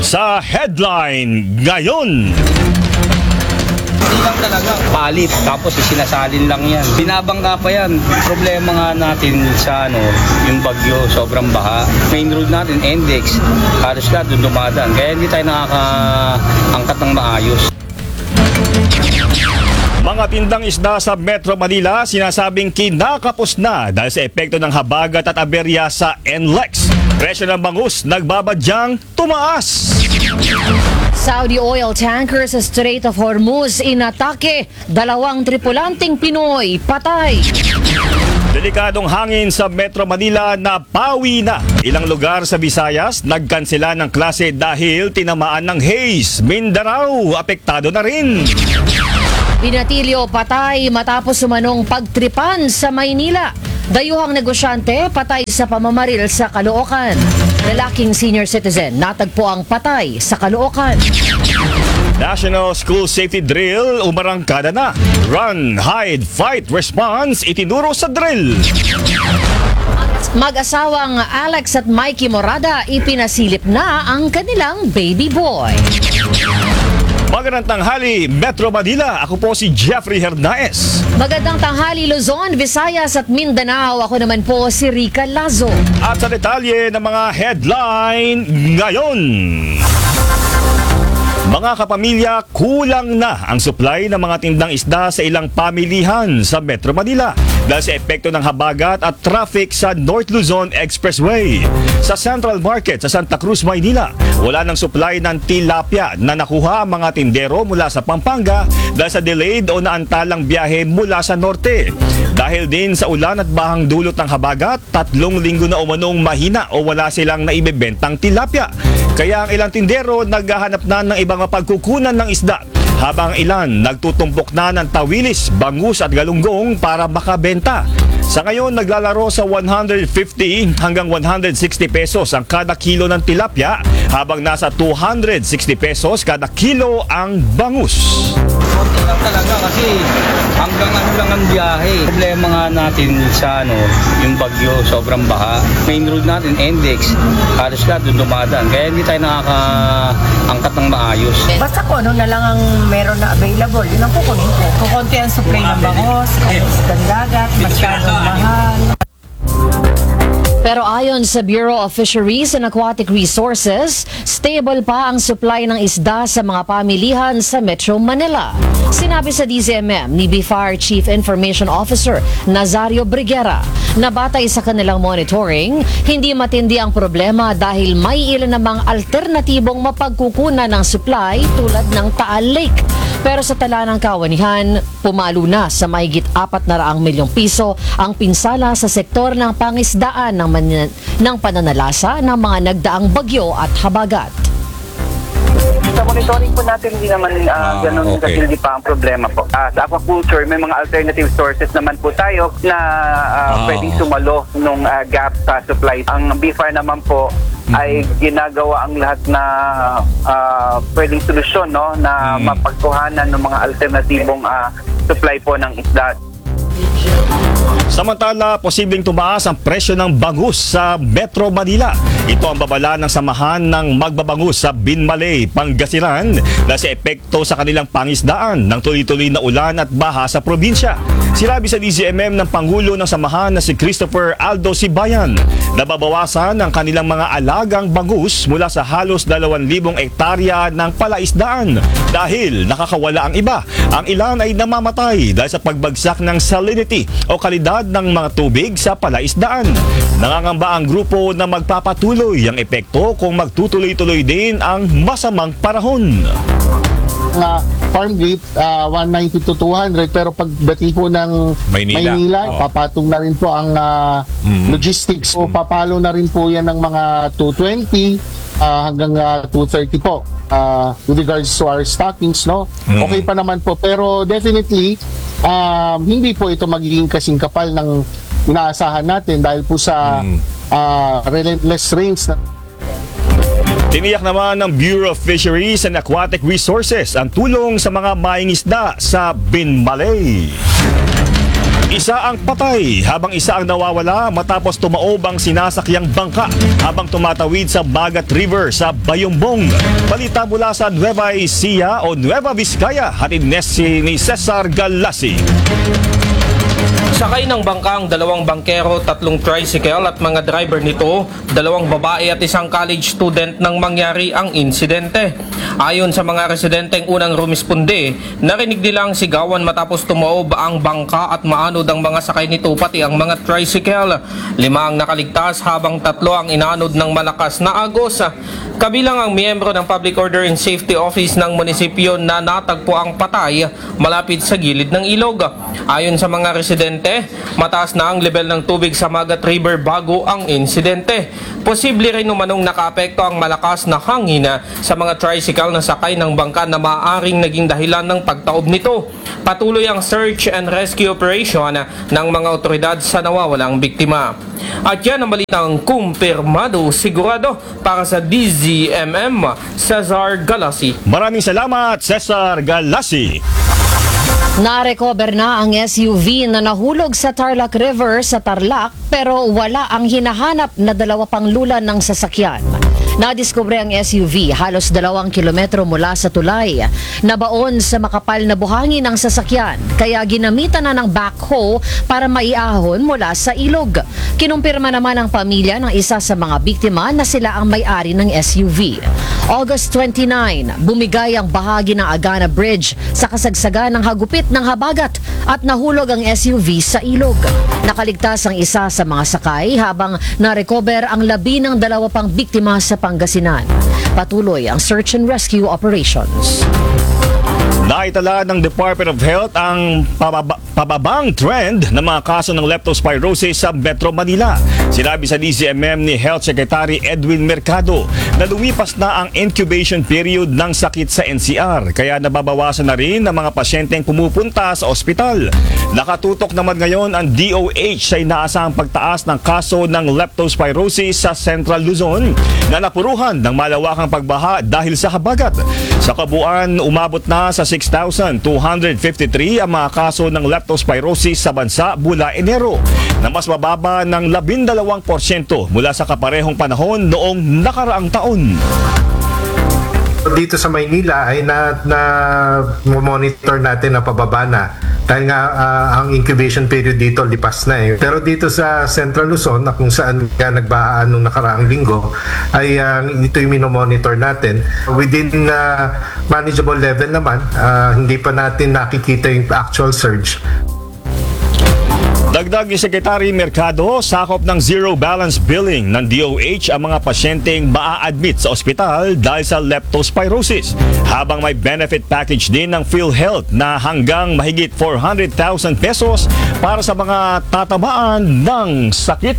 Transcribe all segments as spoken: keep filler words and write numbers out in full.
Sa headline ngayon, Hindi lang talaga palit, tapos sinasalin lang yan. Binabangga pa yan. Problema nga natin sa ano, yung bagyo, sobrang baha. Main road natin, index, halos lahat doon dumadaan. Kaya hindi tayo nakakaangkat ng maayos. mga tindang isda sa Metro Manila sinasabing kinakapos na dahil sa epekto ng habagat at aberya sa N L E X. Presyo ng bangus nagbabadyang tumaas. Saudi oil tanker sa Strait of Hormuz inatake. Dalawang tripulanting Pinoy patay. Delikadong hangin sa Metro Manila na pawi na. Ilang lugar sa Visayas nagkansela ng klase dahil tinamaan ng haze. Mindanao apektado na rin. Binatilyo patay matapos sumanong pagtripan sa Maynila. Dayuhang negosyante patay sa pamamaril sa Caloocan. Lalaking senior citizen natagpo ang patay sa Caloocan. National School Safety Drill umarangkada na. Run, hide, fight, response itinuro sa drill. Mag-asawang Alex at Mikey Morada ipinasilip na ang kanilang baby boy. Magandang tanghali, Metro Manila. Ako po si Jeffrey Hernaez. Magandang tanghali Luzon, Visayas at Mindanao. Ako naman po si Rica Lazo. At sa detalye ng mga headline ngayon. Mga kapamilya, kulang na ang supply ng mga tindang isda sa ilang pamilihan sa Metro Manila dahil sa epekto ng habagat at traffic sa North Luzon Expressway. Sa Central Market sa Santa Cruz, Maynila, wala ng supply ng tilapia na nakuha ang mga tindero mula sa Pampanga dahil sa delayed o naantalang biyahe mula sa norte. Dahil din sa ulan at bahang dulot ng habagat, tatlong linggo na umanong mahina o wala silang naibebentang tilapia. Kaya ang ilang tindero naghahanap na ng ibang mapagkukunan ng isda, habang ilan nagtutumpok na ng tawilis, bangus at galunggong para makabenta. Sa ngayon, naglalaro sa one hundred fifty hanggang one hundred sixty pesos ang kada kilo ng tilapia, habang nasa two hundred sixty pesos kada kilo ang bangus. Konti lang talaga kasi hanggang ano lang ang biyahe. Problema nga natin sa ano, yung bagyo, sobrang baha. Main road natin, index, halos lahat doon dumadaan. Kaya hindi tayo nakakaangkat ng maayos. Basta kung ano na lang ang meron na available, yun ang kukunin ko. Kung konti ang supply ng bangos, kung dagat, masyadong mahal. Pero ayon sa Bureau of Fisheries and Aquatic Resources, stable pa ang supply ng isda sa mga pamilihan sa Metro Manila. Sinabi sa D Z M M ni B F A R Chief Information Officer Nazario Briguera na batay sa kanilang monitoring, hindi matindi ang problema dahil may ilan namang alternatibong mapagkukunan ng supply tulad ng Taal Lake. Pero sa tala ng kawanihan, pumalo na sa mahigit apat na raang milyong piso ang pinsala sa sektor ng pangisdaan ng, man- ng pananalasa ng mga nagdaang bagyo at habagat. Sa monitoring po natin, hindi naman uh, ganun okay. katindi pa ang problema po. Uh, sa aquaculture, may mga alternative sources naman po tayo na uh, Ah. pwedeng sumalo nung uh, gap sa supply. Ang B F A R naman po ay ginagawa ang lahat na uh, pwedeng solusyon, no, na Mm. mapagkuhanan ng mga alternatibong uh, supply po ng isda. Samantala, posibleng tumaas ang presyo ng bangus sa Metro Manila. Ito ang babala ng samahan ng magbabangus sa Binmalay, Pangasinan na sa epekto sa kanilang pangisdaan ng tuloy-tuloy na ulan at baha sa probinsya. Sinabi sa D Z M M ng Pangulo ng samahan na si Christopher Aldo Sibayan na babawasan ang kanilang mga alagang bangus mula sa halos dalawang libong ektarya ng palaisdaan dahil nakakawala ang iba. Ang ilan ay namamatay dahil sa pagbagsak ng salinity o kalidad ng mga tubig sa palaisdaan. Nangangamba ang grupo na magpapatuloy ang epekto kung magtutuloy-tuloy din ang masamang panahon. Na farm gate uh, one ninety to two hundred, pero pagdating po ng Maynila, Maynila oh. papatong na rin po ang uh, Mm-hmm. logistics. So papalo na rin po yan ng mga two twenty uh, hanggang uh, two thirty po uh, with regards to our stockings, no? Mm. Okay pa naman po, pero definitely um, hindi po ito magiging kasing kapal ng inaasahan natin dahil po sa Mm. uh, relentless rains na Tiniyak naman ng Bureau of Fisheries and Aquatic Resources ang tulong sa mga maing isda sa Binmalay. Isa ang patay habang isa ang nawawala matapos tumaob ang sinasakyang bangka habang tumatawid sa Bagat River sa Bayumbong. Balita mula sa Nueva Ecija o Nueva Vizcaya, hatid ni Cesar Galasi. Sakay ng bangka ang dalawang bangkero, tatlong tricycle at mga driver nito, dalawang babae at isang college student nang mangyari ang insidente. Ayon sa mga residenteng unang rumisponde, narinig nilang sigawan matapos tumaob ang bangka at maanod ang mga sakay nito pati ang mga tricycle. Lima ang nakaligtas habang tatlo ang inanod ng malakas na agos. Kabilang ang miyembro ng Public Order and Safety Office ng munisipyo na natagpo ang patay malapit sa gilid ng ilog. Ayon sa mga residente, mataas na ang level ng tubig sa Bagat River bago ang insidente. Posible rin umanong nakaapekto ang malakas na hangin sa mga tricycle na sakay ng bangka na maaaring naging dahilan ng pagtaob nito. Patuloy ang search and rescue operation ng mga otoridad sa nawawalang biktima. At yan ang balitang kumpirmado sigurado para sa D Z M M, Cesar Galasi. Maraming salamat, Cesar Galasi. Narecover na ang S U V na nahulog sa Tarlac River sa Tarlac pero wala ang hinahanap na dalawa pang lulan ng sasakyan. Nadiskubre ang S U V halos dalawang kilometro mula sa tulay. Nabaon sa makapal na buhangin ng sasakyan kaya ginamitan na ng backhoe para maiahon mula sa ilog. Kinumpirma naman ng pamilya ng isa sa mga biktima na sila ang may-ari ng S U V. August twenty-ninth, bumigay ang bahagi ng Agana Bridge sa kasagsagan ng hagupit ng habagat at nahulog ang S U V sa ilog. Nakaligtas ang isa sa mga sakay habang narecover ang labi ng dalawa pang biktima sa Pangasinan. Patuloy ang search and rescue operations. Naitala ng Department of Health ang pababa, pababang trend ng mga kaso ng leptospirosis sa Metro Manila. Sinabi sa D Z M M ni Health Secretary Edwin Mercado na lumipas na ang incubation period ng sakit sa N C R kaya nababawasan na rin ang mga pasyenteng pumupunta sa ospital. Nakatutok naman ngayon ang D O H sa inaasahang pagtaas ng kaso ng leptospirosis sa Central Luzon na napuruhan ng malawakang pagbaha dahil sa habagat. Sa kabuuan, umabot na sa six thousand two hundred fifty-three ang mga kaso ng leptospirosis sa bansa mula Enero, na mas mababa ng labindalawang porsyento mula sa kaparehong panahon noong nakaraang taon. Dito sa Maynila ay na, na monitor natin na pababa na dahil nga uh, ang incubation period dito lipas na eh. Pero dito sa Central Luzon na kung saan nga nagbahaan nung nakaraang linggo ay uh, ito yung minomonitor natin. Within uh, manageable level naman, uh, hindi pa natin nakikita yung actual surge. Dagdag ni Secretary Mercado, sakop ng zero balance billing ng D O H ang mga pasyenteng maa-admit sa ospital dahil sa leptospirosis, habang may benefit package din ng PhilHealth na hanggang mahigit four hundred thousand pesos para sa mga tatamaan ng sakit.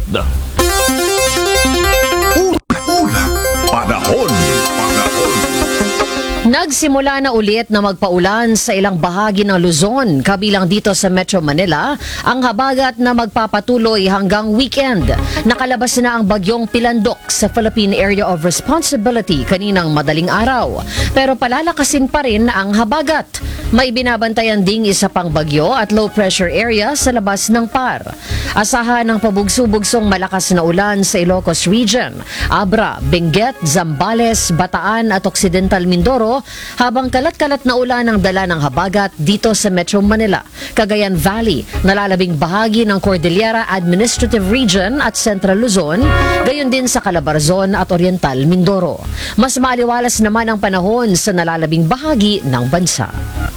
Ulam, panahon, panahon. Nagsimula na ulit na magpaulan sa ilang bahagi ng Luzon, kabilang dito sa Metro Manila, ang habagat na magpapatuloy hanggang weekend. Nakalabas na ang bagyong Pilandok sa Philippine Area of Responsibility kaninang madaling araw. Pero palalakasin pa rin ang habagat. May binabantayan ding isa pang bagyo at low pressure area sa labas ng P A R. Asahan ng pabugso-bugsong malakas na ulan sa Ilocos Region, Abra, Benguet, Zambales, Bataan at Occidental Mindoro, habang kalat-kalat na ulan ang dala ng habagat dito sa Metro Manila, Cagayan Valley, nalalabing bahagi ng Cordillera Administrative Region at Central Luzon, gayon din sa Calabarzon at Oriental Mindoro. Mas maaliwalas naman ang panahon sa nalalabing bahagi ng bansa.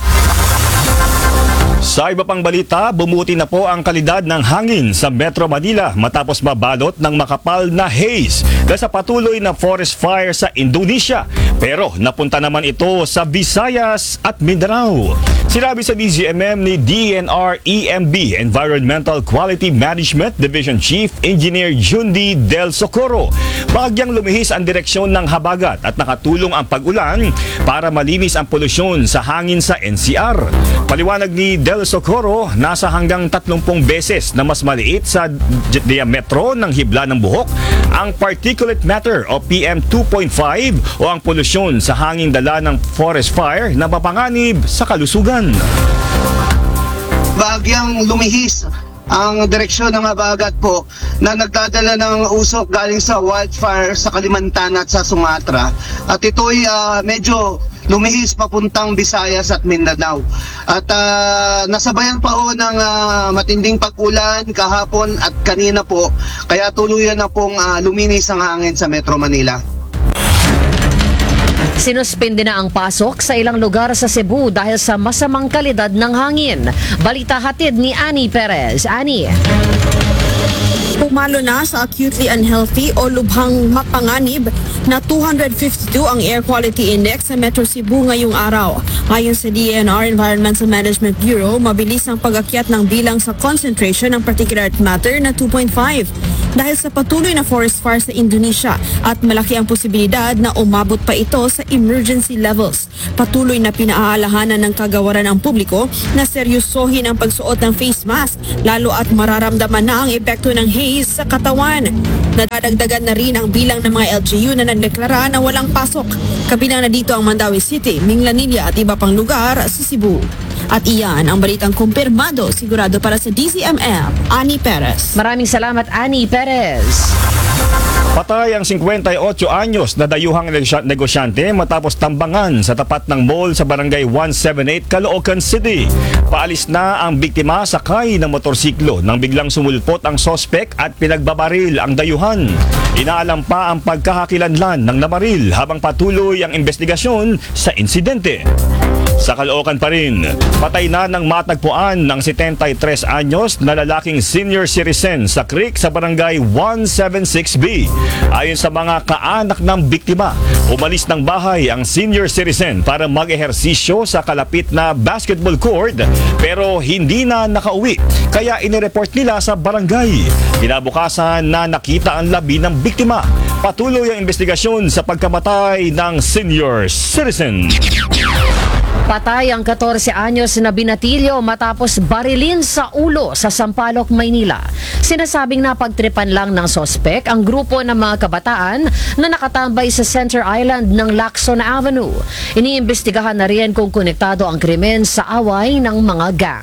Sa iba pang balita, bumuti na po ang kalidad ng hangin sa Metro Manila matapos mabalot ng makapal na haze dahil sa patuloy na forest fire sa Indonesia. Pero napunta naman ito sa Visayas at Mindanao. Sinabi sa D Z M M ni D N R E M B Environmental Quality Management Division Chief Engineer Jundi Del Socorro, bahagyang lumihis ang direksyon ng habagat at nakatulong ang pag-ulan para malinis ang polusyon sa hangin sa N C R. Paliwanag ni Del Socorro, nasa hanggang tatlumpung beses na mas maliit sa diametro ng hibla ng buhok ang particulate matter o P M two point five o ang polusyon sa hangin dala ng forest fire na mapanganib sa kalusugan. bahagyang lumihis ang direksyon ng habagat po na nagdadala ng usok galing sa wildfire sa Kalimantan at sa Sumatra. At ito'y uh, medyo lumihis papuntang Visayas at Mindanao. At uh, nasabayan pa ho ng uh, matinding pag-ulan kahapon at kanina po, kaya tuluyan na pong uh, luminis ang hangin sa Metro Manila. Sinuspindi na ang pasok sa ilang lugar sa Cebu dahil sa masamang kalidad ng hangin. Balita hatid ni Annie Perez. Annie. Pumalo na sa acutely unhealthy o lubhang mapanganib na two hundred fifty-two ang air quality index sa Metro Cebu ngayong araw. Ayon sa D E N R Environmental Management Bureau, mabilis ang pag-akyat ng bilang sa concentration ng particulate matter na two point five. Dahil sa patuloy na forest fire sa Indonesia at malaki ang posibilidad na umabot pa ito sa emergency levels. Patuloy na pinaaalahanan ng kagawaran ang publiko na seryosohin ang pagsuot ng face mask lalo at mararamdaman na ang epekto ng haze sa katawan. Nadadagdagan na rin ang bilang ng mga L G U na nagdeklara na walang pasok. Kabilang na dito ang Mandawi City, Minglanilla at iba pang lugar sa Cebu. At iyan ang balitang kumpirmado sigurado para sa D Z M M. Annie Perez. Maraming salamat, Annie Perez. Patay ang fifty-eight anyos na dayuhang negosyante matapos tambangan sa tapat ng mall sa barangay one seventy-eight, Caloocan City. Paalis na ang biktima sakay ng motorsiklo nang biglang sumulpot ang sospek at pinagbabaril ang dayuhan. Inaalam pa ang pagkakakilanlan ng namaril habang patuloy ang investigasyon sa insidente. Sa Caloocan pa rin, patay na ng matagpuan ng seventy-three anyos na lalaking senior citizen sa creek sa barangay one seventy-six B. Ayon sa mga kaanak ng biktima, umalis ng bahay ang senior citizen para mag-ehersisyo sa kalapit na basketball court pero hindi na nakauwi, kaya inireport nila sa barangay. Kinabukasan na nakita ang labi ng biktima. Patuloy ang investigasyon sa pagkamatay ng senior citizen. Patay ang fourteen anyos na binatilyo matapos barilin sa ulo sa Sampaloc, Maynila. Sinasabing napagtripan lang ng sospek ang grupo ng mga kabataan na nakatambay sa Center Island ng Lacson Avenue. Iniimbestigahan na rin kung konektado ang krimen sa away ng mga gang.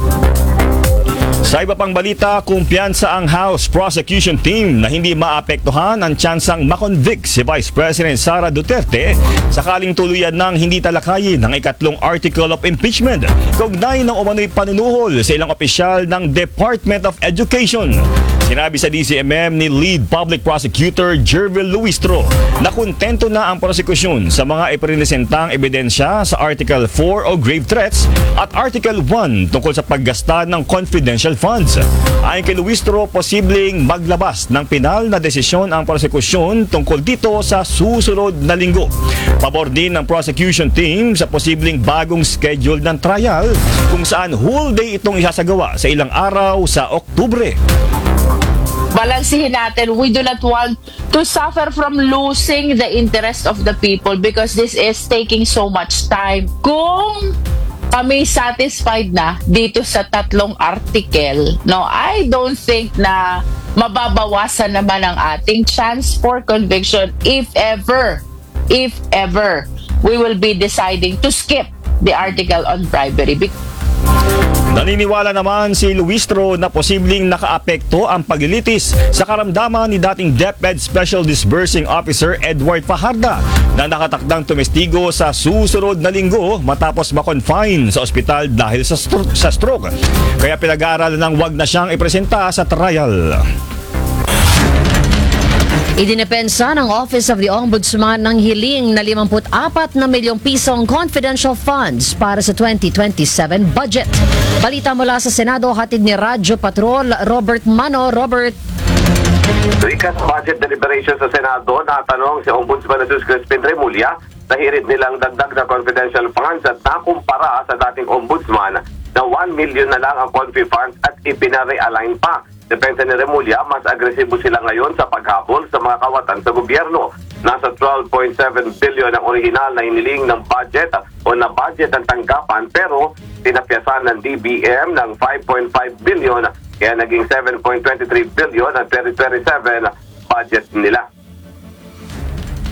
Sa iba pang balita, kumpiyansa ang House Prosecution Team na hindi maapektuhan ang tsansang makonvict si Vice President Sara Duterte sakaling tuluyan ng hindi talakayin ng ikatlong article of impeachment kaugnay ng umano'y panunuhol sa ilang opisyal ng Department of Education. Sinabi sa D C M M ni Lead Public Prosecutor Jervil Luistro na kontento na ang prosekusyon sa mga iprinesentang ebidensya sa Article four o grave threats at Article one tungkol sa paggasta ng confidential funds. Ayon kay Luistro, posibleng maglabas ng pinal na desisyon ang prosekusyon tungkol dito sa susunod na linggo. Pabor din ng prosecution team sa posibleng bagong schedule ng trial kung saan whole day itong isasagawa sa ilang araw sa Oktubre. Balansihin natin, we do not want to suffer from losing the interest of the people because this is taking so much time. Kung kami satisfied na dito sa tatlong article, no, I don't think na mababawasan naman ang ating chance for conviction if ever, if ever, we will be deciding to skip the article on bribery. Naniniwala naman si Luistro na posibleng nakaapekto ang paglilitis sa karamdaman ni dating DepEd Special Disbursing Officer Edward Fajarda na nakatakdang tumestigo sa susunod na linggo matapos makonfine sa ospital dahil sa, stro- sa stroke. Kaya pinag-aaralan ng wag na siyang ipresenta sa trial. Idinepensa ng Office of the Ombudsman ng hiling na fifty-four na milyong pisong confidential funds para sa twenty twenty-seven budget. Balita mula sa Senado, hatid ni Radyo Patrol Robert Mano. Robert. Tuikas budget deliberation sa Senado, natanong si Ombudsman Jesus Crispin Remulla na hirit nilang dagdag na confidential funds at nakumpara sa dating Ombudsman na one million na lang ang confi funds at ipinarealign pa. Depensa ni Remulla, mas agresibo sila ngayon sa paghabol sa mga kawatan sa gobyerno. Nasa twelve point seven billion ang original na hiniling ng budget o na budget ng tanggapan pero tinapyasan ng D B M ng five point five billion kaya naging seven point two three billion ang twenty twenty-seven budget nila.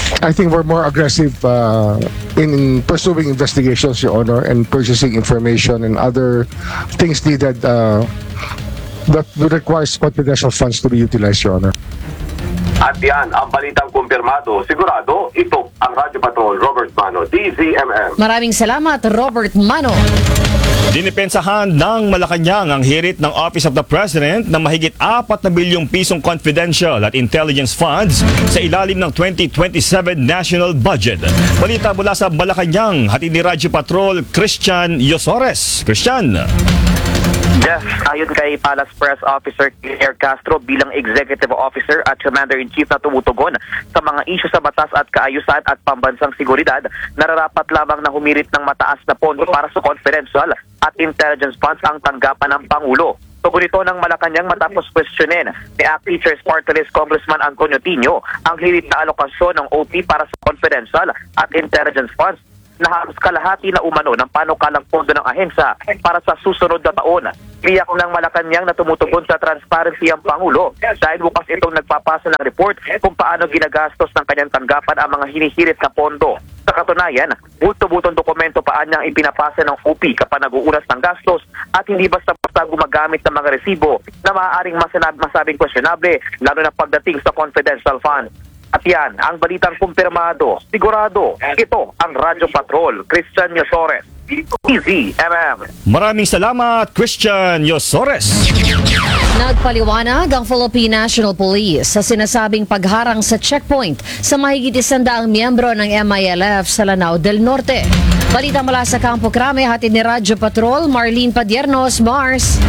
I think we're more aggressive uh, in pursuing investigations, Your Honor, and purchasing information and other things needed uh, that requires confidential funds to be utilized, Your Honor. At yan, ang balitang kumpirmado, sigurado, ito ang Radyo Patrol, Robert Mano, D Z M M. Maraming salamat, Robert Mano. Dinipensahan ng Malacanang ang hirit ng Office of the President na mahigit apat na bilyong pisong confidential at intelligence funds sa ilalim ng twenty twenty-seven national budget. Balita mula sa Malacanang, hatid ni Radyo Patrol, Christian Yosores. Christian. Jeff, ayon kay Palace Press Officer Claire Castro bilang Executive Officer at Commander-in-Chief na tumutugon sa mga isyu sa batas at kaayusan at pambansang seguridad, nararapat lamang na humirit ng mataas na pondo para sa confidential at intelligence funds ang tanggapan ng Pangulo. Tugon ito ng Malacanang matapos questionin ni A C T Teachers Party List Congressman Antonio Tino ang hirit na alokasyon ng O P para sa confidential at intelligence funds na halos kalahati na umano ng panukalang pondo ng ahensya para sa susunod na taon. Tiyak ng Malacanang na tumutugon sa transparency ang Pangulo dahil bukas itong nagpapasa ng report kung paano ginagastos ng kanyang tanggapan ang mga hinihirit na pondo. Sa katunayan, buto-butong dokumento pa niyang ipinapasa ng O P kapag nag-uuras ng gastos at hindi basta-basta gumagamit ng mga resibo na maaaring masinab- masabing questionable lalo na pagdating sa confidential fund. At yan, ang balitang kumpirmado, sigurado, ito ang Radyo Patrol, Christian Yosores, D Z M M. Maraming salamat, Christian Yosores. Nagpaliwanag ang Philippine National Police sa sinasabing pagharang sa checkpoint sa mahigit isandaang miyembro ng M I L F sa Lanao del Norte. Balita mula sa Campo Crame, hatid ni Radyo Patrol, Marlene Padiernos, Mars.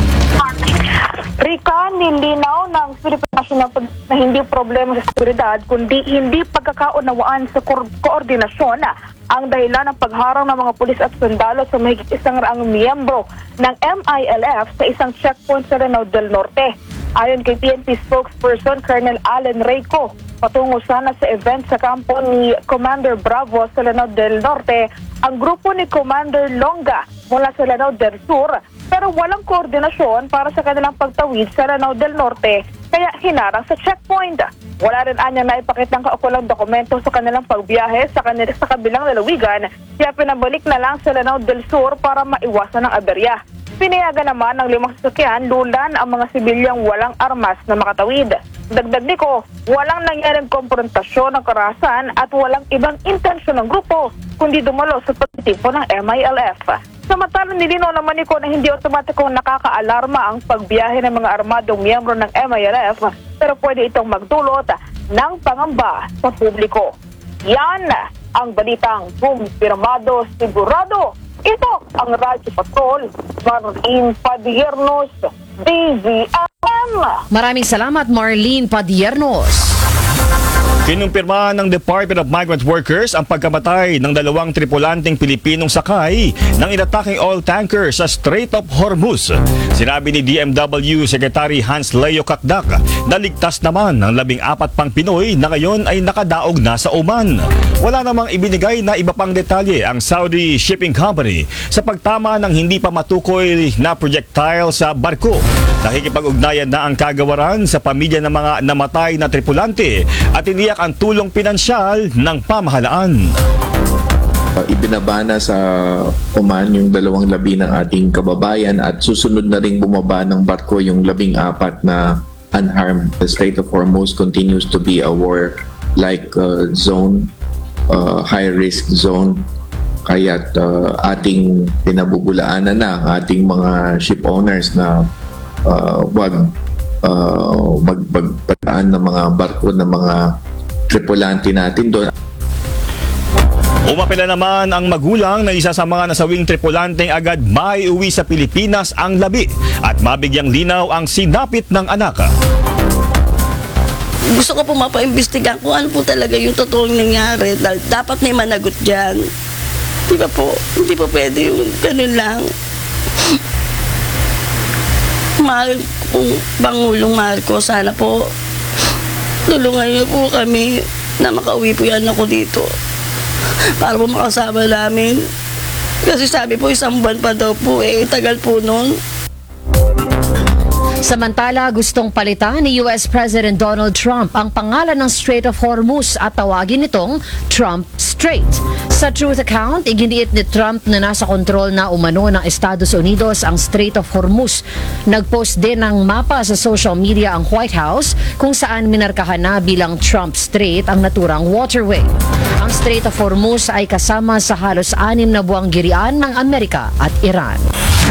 Rika, nilinaw ng Philippine National Police na hindi problema sa seguridad kundi hindi pagkakaunawaan sa ko- koordinasyon ang dahilan ng pagharang ng mga pulis at sundalo sa mahigit isang raang miyembro ng M I L F sa isang checkpoint sa Lanao del Norte. Ayon kay P N P spokesperson Colonel Allen Reyco, patungo sana sa event sa kampo ni Commander Bravo sa Lanao del Norte ang grupo ni Commander Longa mula sa Lanao del Sur, pero walang koordinasyon para sa kanilang pagtawid sa Lanao del Norte kaya hinarang sa checkpoint. Wala rin anyang naipakitang kaukulang dokumento sa kanilang pagbiyahe sa, kanil- sa kabilang lalawigan kaya pinabalik na lang sa Lanao del Sur para maiwasan ang aberya. Pinayagan naman ng limang sasakyan lulan ang mga sibilyang walang armas na makatawid. Dagdag niko, walang nangyaring komprontasyon ng karahasan at walang ibang intensyon ng grupo kundi dumalo sa pagtitipo ng M I L F. Samantala nilinaw naman niko na hindi otomatikong nakakaalarma ang pagbiyahe ng mga armadong miyembro ng M I L F pero pwede itong magdulot ng pangamba sa publiko. Yan ang balitang kumpirmado sigurado. Ito ang Radyo Patrol, Marlene Padiernos, D Z M. Maraming salamat, Marlene Padiernos. Kinumpirma ng Department of Migrant Workers ang pagkamatay ng dalawang tripulanteng Pilipinong sakay ng inataking oil tanker sa Strait of Hormuz. Sinabi ni D M W Secretary Hans Leo Kakdak na ligtas naman ang labing apat pang Pinoy na ngayon ay nakadaog na sa Oman. Wala namang ibinigay na iba pang detalye ang Saudi Shipping Company sa pagtama ng hindi pa matukoy na projectile sa barko. Nakikipag-ugnayan na ang kagawaran sa pamilya ng mga namatay na tripulante at iniyak ang tulong pinansyal ng pamahalaan. Ibinaba na sa Oman yung dalawang labi ng ating kababayan at susunod na ring bumaba ng barko yung labing apat na unharmed. The Strait of Hormuz continues to be a war-like uh, zone, uh, high-risk zone. Kaya't uh, ating pinabubulaanan na ang ating mga ship owners na uh, wag uh, magpagpataan ng mga barko ng mga tripulante natin doon. Umapela naman ang magulang na isa sa mga nasawing tripulanteng agad maiuwi sa Pilipinas ang labi at mabigyang linaw ang sinapit ng anak. Gusto ko po mapaimbestiga kung ano po talaga yung totoong nangyari dahil dapat may managot dyan. Di ba po? Hindi po pwede yung ganun lang. Mahal kong Pangulong Marcos, sana po tulungan niyo po kami na makauwi po yan ako dito para po makasama namin. Kasi sabi po isang buwan pa daw po eh, tagal po nun. Samantala, gustong palitan ni U S President Donald Trump ang pangalan ng Strait of Hormuz at tawagin itong Trump Strait. Sa Truth Account, iginiit ni Trump na nasa kontrol na umano ng Estados Unidos ang Strait of Hormuz. Nagpost din ng mapa sa social media ang White House kung saan minarkahan na bilang Trump Strait ang naturang waterway. Ang Strait of Hormuz ay kasama sa halos anim na buwang girian ng Amerika at Iran.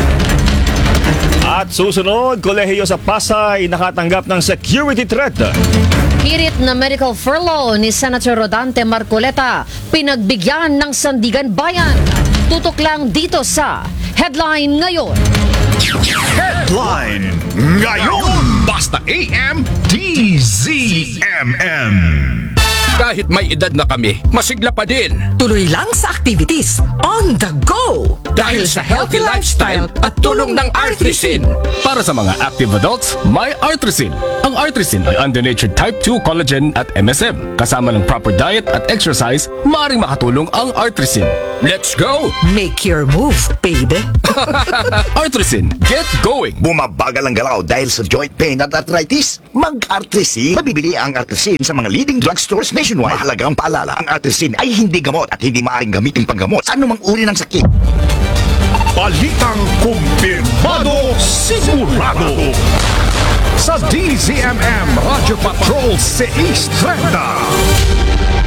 At susunod, kolehiyo sa Pasay nakatanggap ng security threat. Hirit na medical furlough ni Senator Rodante Marcoleta, pinagbigyan ng Sandigan Bayan. Tutok lang dito sa Headline Ngayon. Headline ngayon. Basta A M D Z M M. Kahit may edad na kami, masigla pa din. Tuloy lang sa activities on the go. Dahil sa healthy lifestyle at tulong ng Artrisin. Para sa mga active adults, may Artrisin. Ang Artrisin ay undonatured type two collagen at M S M. Kasama ng proper diet at exercise, maaaring makatulong ang Artrisin. Let's go! Make your move, baby. Artrisin, get going! Bumabagal ang galaw dahil sa joint pain at arthritis? Mag-Artrisin. Mabibili ang Artrisin sa mga leading drugstores nationwide. Mahalagang paalala, ang Artrisin ay hindi gamot at hindi maaaring gamitin panggamot sa anumang uri ng sakit. Balitang kumpirmado, sigurado. Sa D Z M M Radio Patrol seis thirty.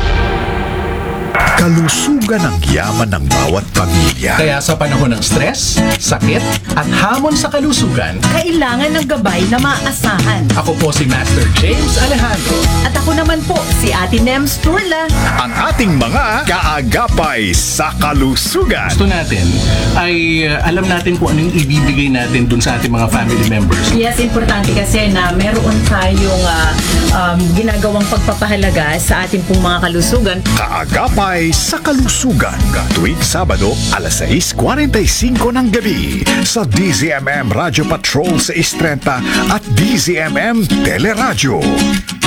Kalusugan ang yaman ng bawat pamilya. Kaya sa panahon ng stress, sakit, at hamon sa kalusugan, Kailangan ng gabay na maasahan. ako po si Master James Alejandro. At ako naman po, si Ate Nems Turla. Ang ating mga kaagapay sa kalusugan. Gusto natin ay uh, alam natin kung ano yung ibibigay natin dun sa ating mga family members. Yes, importante kasi na meron tayong ah, um, ginagawang pagpapahalaga sa ating pong mga kalusugan. Kaagapay sa kalusugan. Tuwing Sabado, alas sais kuwarenta y singko ng gabi sa D Z M M Radio Patrol seis thirty at D Z M M Teleradyo.